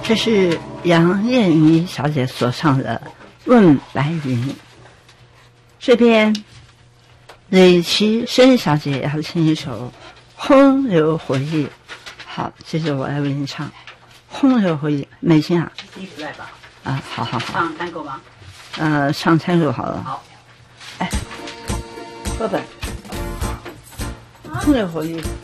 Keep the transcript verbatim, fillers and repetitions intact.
这是杨燕妮小姐所唱的《问白云》。这边李琦生小姐要唱一首《洪流回忆》。好，接着我来为你唱《洪流回忆》。美心啊， 第一次来吧。 啊，好好好。 唱单口吗？ 呃，唱参数好了。 好。 哎，课本，《洪流回忆》。